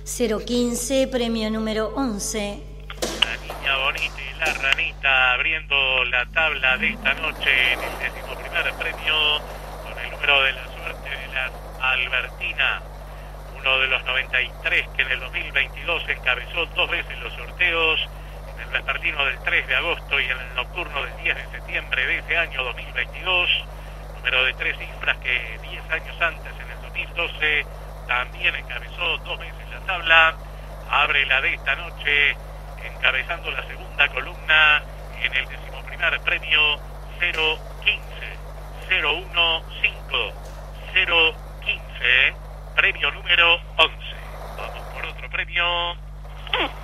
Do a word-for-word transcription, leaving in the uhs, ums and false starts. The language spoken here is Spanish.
cero quince, premio número once. La niña bonita y la ranita abriendo la tabla de esta noche en el décimo primer premio con el número de la suerte de las Albertina, uno de los noventa y tres que en el dos mil veintidós encabezó dos veces los sorteos, en el vespertino del tres de agosto y en el nocturno del diez de septiembre de ese año dos mil veintidós, número de tres cifras que diez años antes, en el dos mil doce, también encabezó dos veces la tabla. Abre la de esta noche encabezando la segunda columna en el decimoprimer premio cero quince, cero uno cinco, cero quince, premio número once. Vamos por otro premio.